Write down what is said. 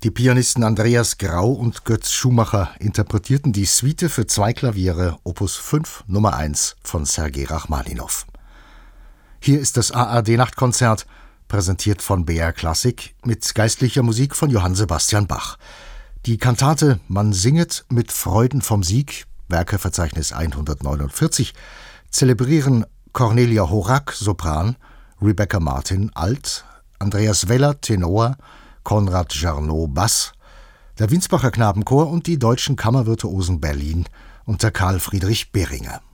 Die Pianisten Andreas Grau und Götz Schumacher interpretierten die Suite für 2 Klaviere Opus 5 Nummer 1 von Sergei Rachmaninow. Hier ist das ARD-Nachtkonzert, präsentiert von BR Klassik mit geistlicher Musik von Johann Sebastian Bach. Die Kantate Man singet mit Freuden vom Sieg, Werkeverzeichnis 149, zelebrieren Cornelia Horak, Sopran, Rebecca Martin, Alt, Andreas Weller, Tenor, Konrad Jarnow, Bass, der Winsbacher Knabenchor und die Deutschen Kammervirtuosen Berlin unter Karl Friedrich Behringer.